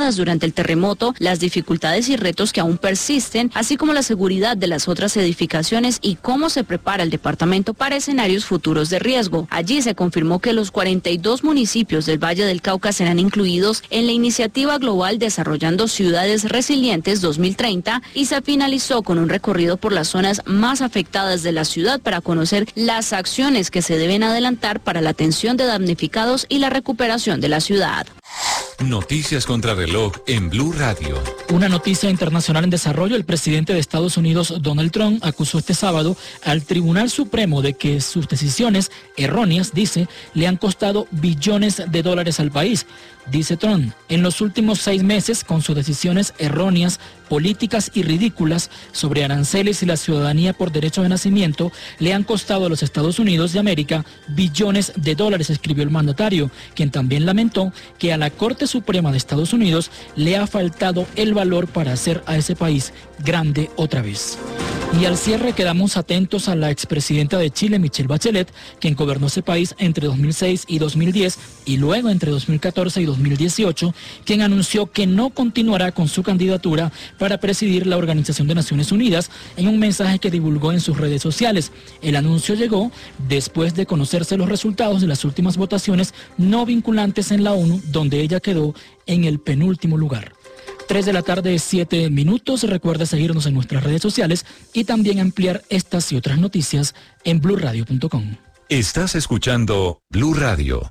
afectadas durante el terremoto, las dificultades y retos que aún persisten, así como la seguridad de las otras edificaciones y cómo se prepara el departamento para escenarios futuros de riesgo. Allí se confirmó que los 42 municipios del Valle del Cauca serán incluidos en la iniciativa global Desarrollando Ciudades Resilientes 2030 y se finalizó con un recorrido por las zonas más afectadas de la ciudad para conocer las acciones que se deben adelantar para la atención de damnificados y la recuperación de la ciudad. Noticias contra reloj en Blue Radio. Una noticia internacional en desarrollo: el presidente de Estados Unidos, Donald Trump, acusó este sábado al Tribunal Supremo de que sus decisiones erróneas, dice, le han costado billones de dólares al país. Dice Trump, en los últimos 6 meses, con sus decisiones erróneas, políticas y ridículas sobre aranceles y la ciudadanía por derecho de nacimiento, le han costado a los Estados Unidos de América billones de dólares, escribió el mandatario, quien también lamentó que a la Corte Suprema de Estados Unidos le ha faltado el valor para hacer a ese país grande otra vez. Y al cierre quedamos atentos a la expresidenta de Chile, Michelle Bachelet, quien gobernó ese país entre 2006 y 2010 y luego entre 2014 y 2018, quien anunció que no continuará con su candidatura para presidir la Organización de Naciones Unidas en un mensaje que divulgó en sus redes sociales. El anuncio llegó después de conocerse los resultados de las últimas votaciones no vinculantes en la ONU, donde ella quedó en el penúltimo lugar. 3:07 p.m. Recuerda seguirnos en nuestras redes sociales y también ampliar estas y otras noticias en bluradio.com. Estás escuchando Blue Radio.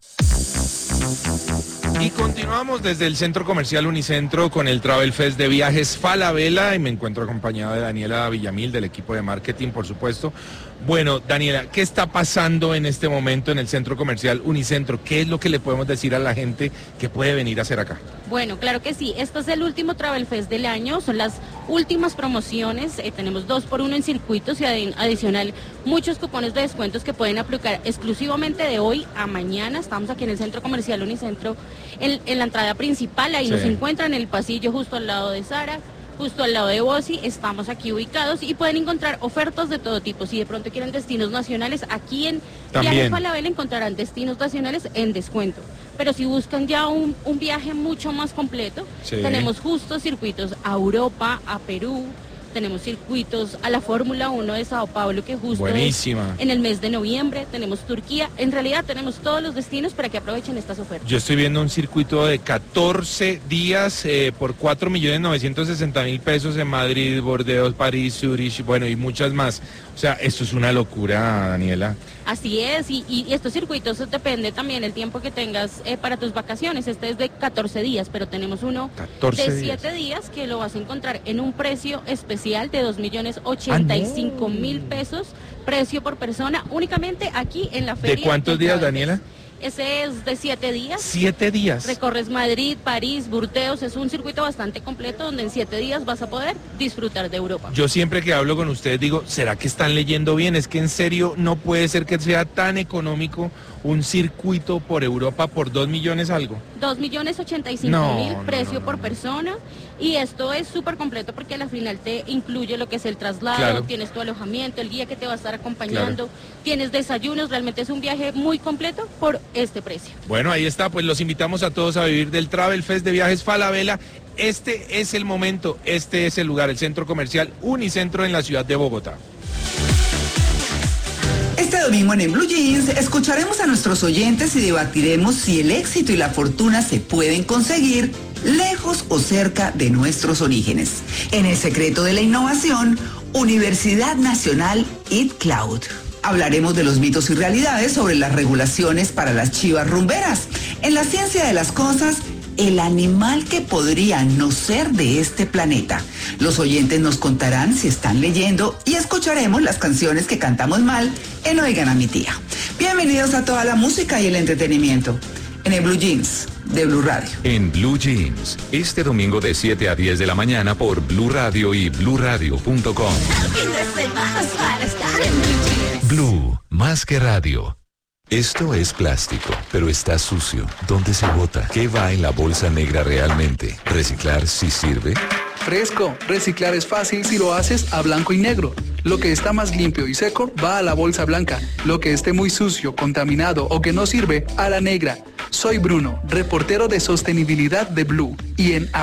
Y continuamos desde el Centro Comercial Unicentro con el Travel Fest de Viajes Falabella y me encuentro acompañada de Daniela Villamil del equipo de marketing, por supuesto. Bueno, Daniela, ¿qué está pasando en este momento en el Centro Comercial Unicentro? ¿Qué es lo que le podemos decir a la gente que puede venir a hacer acá? Bueno, claro que sí. Esto es el último Travel Fest del año. Son las últimas promociones. Tenemos 2x1 en circuitos y adicional muchos cupones de descuentos que pueden aplicar exclusivamente de hoy a mañana. Estamos aquí en el Centro Comercial Unicentro en la entrada principal. Ahí nos encuentran en el pasillo justo al lado de Sara. Justo al lado de Bossi, estamos aquí ubicados y pueden encontrar ofertas de todo tipo. Si de pronto quieren destinos nacionales, aquí en Viajes Falabella encontrarán destinos nacionales en descuento. Pero si buscan ya un viaje mucho más completo, tenemos justo circuitos a Europa, a Perú, tenemos circuitos a la Fórmula 1 de Sao Paulo, que justo es en el mes de noviembre, tenemos Turquía, en realidad tenemos todos los destinos para que aprovechen estas ofertas. Yo estoy viendo un circuito de 14 días por 4.960.000 pesos en Madrid, Bordeaux, París, Zurich, bueno, y muchas más. O sea, esto es una locura, Daniela. Así es, y estos circuitos depende también el tiempo que tengas para tus vacaciones. Este es de 14 días, pero tenemos uno de 7 días que lo vas a encontrar en un precio especial de 2.085.000 pesos, precio por persona, únicamente aquí en la feria. ¿De cuántos días, Daniela? Ese es de 7 días. 7 días. Recorres Madrid, París, Burdeos. Es un circuito bastante completo donde en 7 días vas a poder disfrutar de Europa. Yo siempre que hablo con ustedes digo, ¿será que están leyendo bien? Es que en serio no puede ser que sea tan económico un circuito por Europa por 2 millones algo. 2.085.000 precio por persona. Y esto es súper completo porque al final te incluye lo que es el traslado, tienes tu alojamiento, el guía que te va a estar acompañando, tienes desayunos, realmente es un viaje muy completo por este precio. Bueno, ahí está, pues los invitamos a todos a vivir del Travel Fest de Viajes Falabella. Este es el momento, este es el lugar, el Centro Comercial Unicentro en la ciudad de Bogotá. Este domingo en Blue Jeans escucharemos a nuestros oyentes y debatiremos si el éxito y la fortuna se pueden conseguir lejos o cerca de nuestros orígenes. En el secreto de la innovación, Universidad Nacional ItCloud. Hablaremos de los mitos y realidades sobre las regulaciones para las chivas rumberas. En la ciencia de las cosas, el animal que podría no ser de este planeta. Los oyentes nos contarán si están leyendo y escucharemos las canciones que cantamos mal en Oigan a mi tía. Bienvenidos a toda la música y el entretenimiento en el Blue Jeans de Blue Radio. En Blue Jeans, este domingo de 7 a 10 de la mañana por Blue Radio y bluradio.com. Blue, más que radio. Esto es plástico, pero está sucio. ¿Dónde se bota? ¿Qué va en la bolsa negra realmente? ¿Reciclar sí sirve? Fresco, reciclar es fácil si lo haces a blanco y negro. Lo que está más limpio y seco va a la bolsa blanca. Lo que esté muy sucio, contaminado o que no sirve, a la negra. Soy Bruno, reportero de sostenibilidad de Blue, y en